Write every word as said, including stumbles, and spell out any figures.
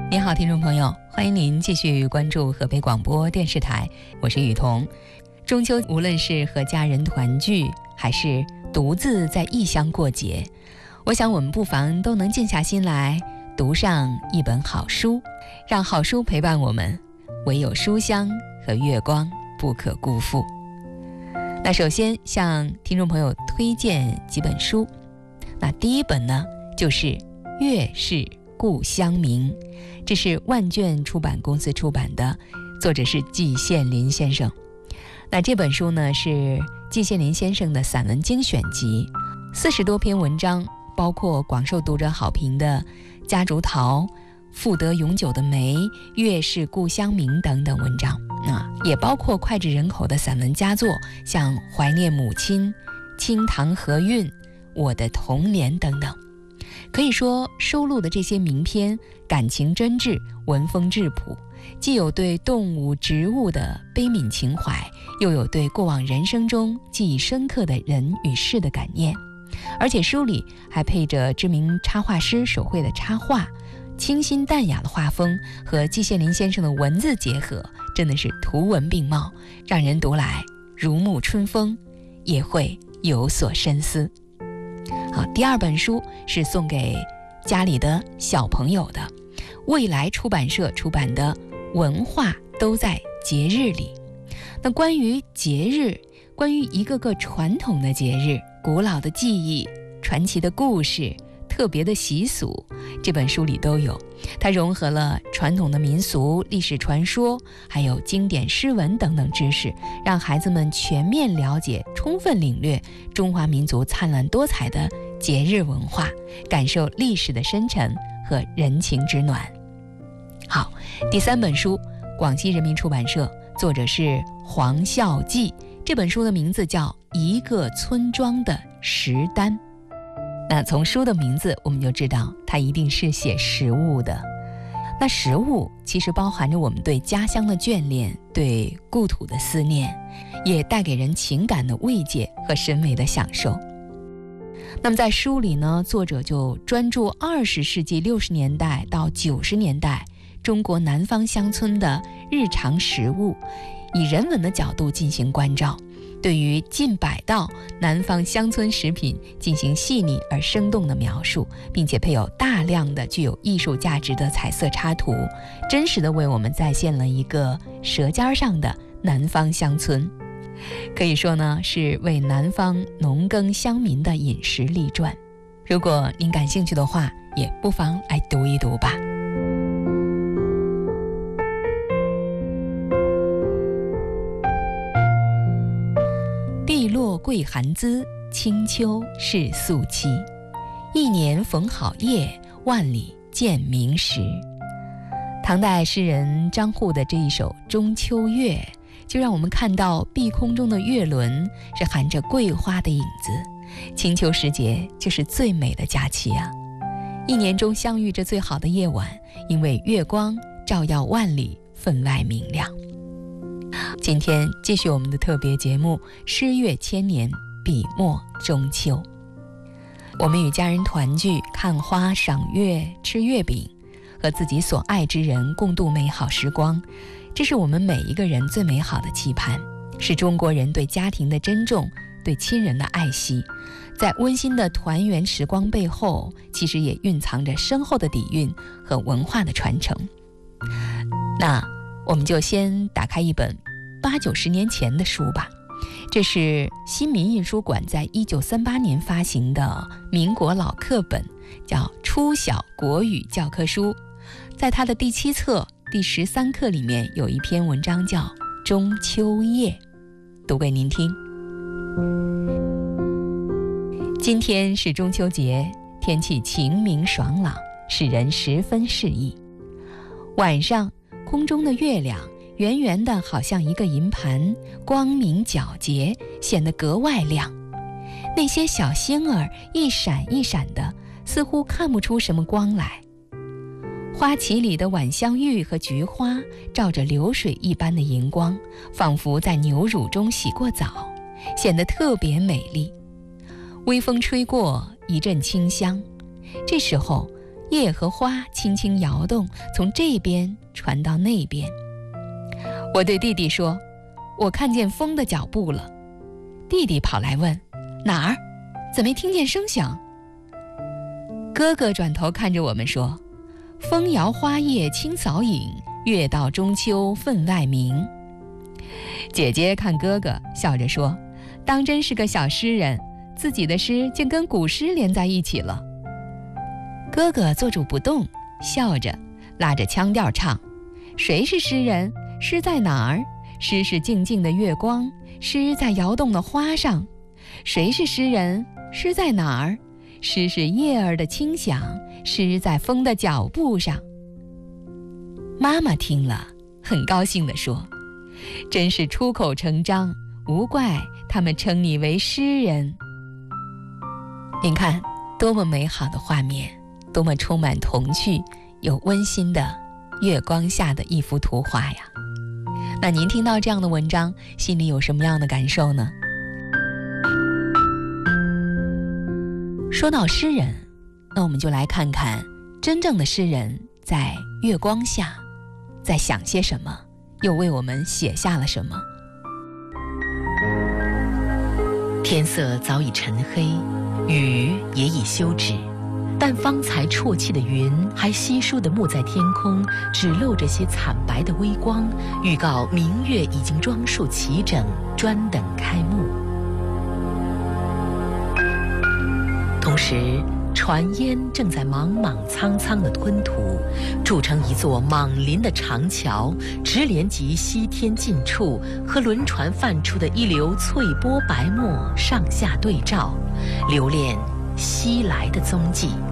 您好，听众朋友，欢迎您继续关注河北广播电视台，我是雨桐。中秋无论是和家人团聚，还是独自在异乡过节，我想我们不妨都能静下心来读上一本好书，让好书陪伴我们，唯有书香和月光不可辜负。那首先向听众朋友推荐几本书，那第一本呢就是《月是故乡明》，这是万卷出版公司出版的，作者是季羡林先生。那这本书呢是季羡林先生的散文精选集，四十多篇文章，包括广受读者好评的《夹竹桃》、《富得永久的梅》、《月是故乡明》等等文章，啊，也包括脍炙人口的散文佳作，像《怀念母亲》、《清塘河韵》、《我的童年》等等。可以说收录的这些名篇感情真挚，文风质朴，既有对动物植物的悲悯情怀，又有对过往人生中记忆深刻的人与事的感念。而且书里还配着知名插画师手绘的插画，清新淡雅的画风和季羡林先生的文字结合，真的是图文并茂，让人读来如沐春风，也会有所深思。好，第二本书是送给家里的小朋友的，未来出版社出版的《文化都在节日里》。那关于节日，关于一个个传统的节日，古老的记忆，传奇的故事，特别的习俗，这本书里都有。它融合了传统的民俗、历史传说，还有经典诗文等等知识，让孩子们全面了解、充分领略中华民族灿烂多彩的节日文化，感受历史的深沉和人情之暖。好，第三本书，广西人民出版社，作者是黄孝骥，这本书的名字叫《一个村庄的食单》。那从书的名字我们就知道它一定是写食物的。那食物其实包含着我们对家乡的眷恋，对故土的思念，也带给人情感的慰藉和审美的享受。那么在书里呢，作者就专注二十世纪六十年代到九十年代中国南方乡村的日常食物，以人文的角度进行关照，对于近百道南方乡村食品进行细腻而生动的描述，并且配有大量的具有艺术价值的彩色插图，真实的为我们再现了一个舌尖上的南方乡村。可以说呢，是为南方农耕乡民的饮食立传。如果您感兴趣的话，也不妨来读一读吧。碧落桂寒姿，清秋是素期。一年逢好夜，万里见明时。唐代诗人张祜的这一首《中秋月》，就让我们看到碧空中的月轮是含着桂花的影子。清秋时节就是最美的假期啊！一年中相遇着最好的夜晚，因为月光照耀万里，分外明亮。今天继续我们的特别节目《诗月千年，笔墨中秋》。我们与家人团聚，看花、赏月、吃月饼，和自己所爱之人共度美好时光，这是我们每一个人最美好的期盼，是中国人对家庭的珍重，对亲人的爱惜。在温馨的团圆时光背后，其实也蕴藏着深厚的底蕴和文化的传承。那我们就先打开一本八九十年前的书吧，这是新民印书馆在一九三八年发行的民国老课本，叫《初小国语教科书》。在它的第七册第十三课里面有一篇文章叫《中秋夜》，读给您听。今天是中秋节，天气晴明爽朗，使人十分适意。晚上空中的月亮圆圆的，好像一个银盘，光明皎洁，显得格外亮。那些小星儿一闪一闪的，似乎看不出什么光来。花旗里的晚香玉和菊花照着流水一般的银光，仿佛在牛乳中洗过澡，显得特别美丽。微风吹过，一阵清香。这时候叶和花轻轻摇动，从这边传到那边。我对弟弟说：“我看见风的脚步了。”弟弟跑来问：“哪儿？怎么没听见声响？”哥哥转头看着我们说：“风摇花叶清扫影，月到中秋分外明。”姐姐看哥哥，笑着说：“当真是个小诗人，自己的诗竟跟古诗连在一起了。”哥哥坐住不动，笑着拉着腔调唱：“谁是诗人？诗在哪儿？诗是静静的月光，诗在摇动的花上。谁是诗人？诗在哪儿？诗是叶儿的轻响，诗在风的脚步上。”妈妈听了，很高兴地说：“真是出口成章，无怪他们称你为诗人。”您看，多么美好的画面，多么充满童趣又温馨的月光下的一幅图画呀！那您听到这样的文章，心里有什么样的感受呢？说到诗人，那我们就来看看真正的诗人在月光下在想些什么，又为我们写下了什么。 天色早已沉黑，雨也已休止，但方才啜泣的云还稀疏地沐在天空，只露着些惨白的微光，预告明月已经装束齐整，专等开幕。同时，船烟正在莽莽苍苍地吞吐，筑成一座莽林的长桥，直连及西天近处，和轮船泛出的一流翠波白沫上下对照，留恋西来的踪迹。